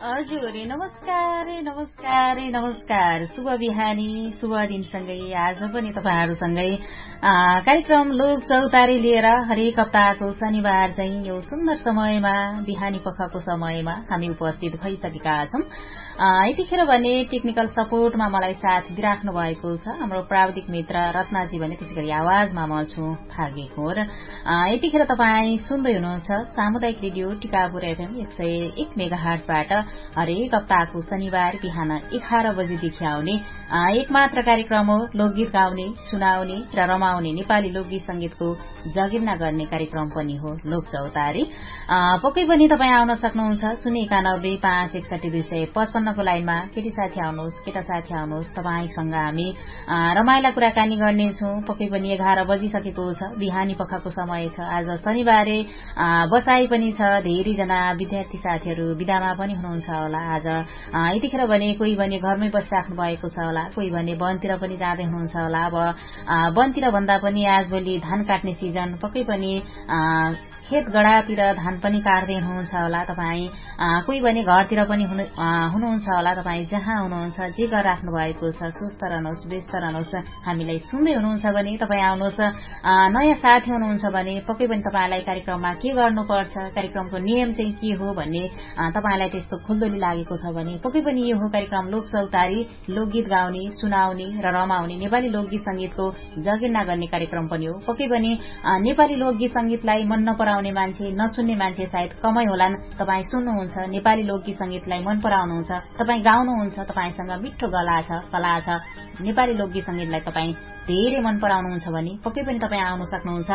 हजुर नमस्कार नमस्कार नमस्कार शुभ बिहानी शुभ दिनसँगै आज पनि तपाईहरुसँगै कार्यक्रम लोक चौतारी लिएर हरेक हप्ताको शनिबार चाहिँ यो सुन्दर समयमा बिहानी पखको समयमा हामी उपस्थित भइसकेका छौं। यतिखेर भने टेक्निकल सपोर्टमा मलाई साथ दिइराख्नु भएको छ हाम्रो प्राविधिक मित्र रत्नाजी भने त्यसैगरी आवाजमा म छु भागेको र यतिखेर तपाई सुन्दै हुनुहुन्छ सामुदायिक रेडियो टिकापुर एफएम 101 मेगाहर्जबाट हरेक हप्ताको शनिबार बिहान 11 बजेदेखि आउने एकमात्र कार्यक्रम हो लोकगीत गाउने सुनाउने र रमाउने नेपाली लोकगीत संगीतको जगिर्ना गर्ने कार्यक्रम पनि हो लोक चौतारी। पक्कै पनि तपाई आउन सक्नुहुन्छ 091516255 को लाइनमा केटी साथी आउनुहोस् केटा साथी आउनुहोस् तपाईसँग हामी रमाइला कुराकानी गर्नेछौं। पक्कै पनि 11 बजिसकेको छ बिहानी पखको समय छ। आज शनिबारे बसाई पनि छ धेरै जना विद्यार्थी साथीहरु बिदामा पनि हुनुहुन्छ होला। आज यतिखेर भने कोही भने घरमै बसिराख्नु भएको छ होला कोही भने वनतिर पनि जाँदै हुनुहुन्छ होला। अब वनतिर भन्दा पनि आजभोलि धान काट्ने सिजन पक्कै पनि खेत गडातिर धान पनि काट्दै हुनुहुन्छ होला तपाई कोही भने घरतिर पनि हुनुहुन्छ होला। तपाई जहाँ हुनुहुन्छ जे गरिराख्नु भएको छ सुस्त रहनुहोस् व्यस्त रहनुहोस् हामीलाई सुन्दै हुनुहुन्छ भने तपाई आउनुहोस्। नयाँ साथी हुनुहुन्छ भने पक्कै पनि तपाईलाई कार्यक्रममा के गर्नुपर्छ कार्यक्रमको नियम चाहिँ के हो भन्ने तपाईलाई त्यस्तो खुल्दुली लागेको छ भने पक्कै पनि यो हो कार्यक्रम लोक चौतारी लोकगीत गाउने सुनाउने र रमाउने नेपाली लोकगीत संगीतको जगिर्ना गर्ने कार्यक्रम पनि हो। पक्कै पनि नेपाली लोकगीत संगीतलाई मन नपराउने मान्छे नसुन्ने मान्छे सायद कमै होलान्। तपाई सुन्नुहुन्छ नेपाली लोकगीत संगीतलाई मन पराउनुहुन्छ तपाई गाउनुहुन्छ तपाईसँग मिठो गला छ कला छ नेपाली लोकगीत संगीतलाई तपाई धेरै मन पराउनुहुन्छ भने पक्कै पनि तपाई आउन सक्नुहुन्छ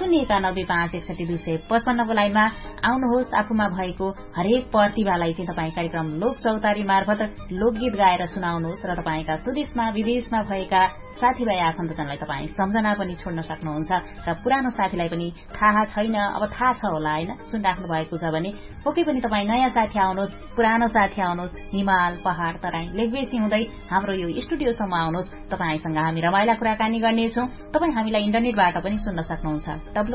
091516255 को लाइनमा आउनुहोस्। आफूमा भएको हरेक प्रतिभालाई चाहिँ तपाई कार्यक्रम लोक चौतारी मार्फत लोकगीत गाएर सुनाउनुहोस् र तपाईका स्वदेशमा विदेशमा भएका साथीभाइ आफन्तजनलाई तपाई सम्झना पनि छोड्न सक्नुहुन्छ र पुरानो साथीलाई पनि थाहा छैन अब थाहा छ होला हैन सुनिराख्नु भएको छ भने पक्कै पनि तपाई नयाँ साथी आउनुहोस् पुरानो साथी आउनुहोस् हिमाल पहाड़ तराई लेकबेसी हुँदै हाम्रो यो स्टुडियोसम्म आउनुहोस्। तपाईसँग हामी रमाइला कुराकानी गर्नेछौं। तपाई हामीलाई इन्टरनेटबाट पनि सुन्न सक्नुहुन्छ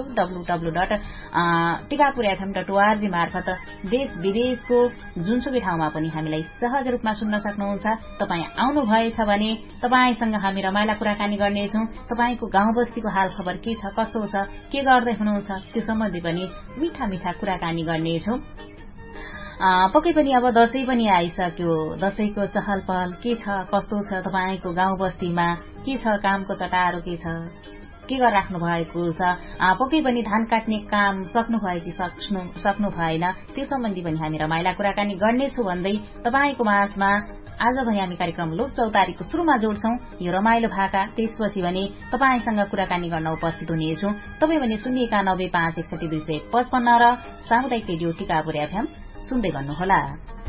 www.tikapurfm.org मार्फत देश विदेशको जुनसुकै ठाउँमा पनि हामीलाई सहज रूपमा सुन्न सक्नुहुन्छ। तपाई आउनु भएछ भने तपाईसँग हामी रमाइला कुराकानी गर्नेछौं। तपाईको गाउँ बस्तीको हाल खबर के छ कस्तो छ के गर्दै हुनुहुन्छ त्यो सम्बन्धी पनि मिठा मिठा कुराकानी गर्नेछौं। पक्कै पनि अब दशैं पनि आइसक्यो दशैंको चहल पहल के छ कस्तो छ तपाईको गाउँ बस्तीमा के छ कामको चटारो के छ के गरिराख्नु भएको छ पक्कै पनि धान काट्ने काम सक्नु भयो कि सक्नु भएन त्यो सम्बन्धी पनि हामी रमाइला कुराकानी गर्नेछौं भन्दै तपाईको माझमा आज भने हामी कार्यक्रम लोक चौतारीको शुरूमा जोड्छौं यो रमाइलो भाका। त्यसपछि भने तपाईसँग कुराकानी गर्न उपस्थित हुनेछौं। तपाई भने 091516255 र सामुदायिक रेडियो टिकापुर एफएम सुन्दै गर्नुहोला।